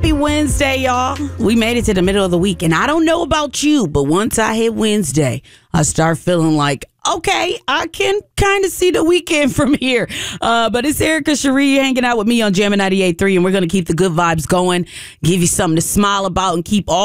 Happy Wednesday, y'all. We made it to the middle of the week, and I don't know about you, but once I hit Wednesday, I start feeling like, okay, I can kind of see the weekend from here. But it's Erica Cherie hanging out with me on Jammin' 98.3, and we're going to keep the good vibes going, give you something to smile about, and keep all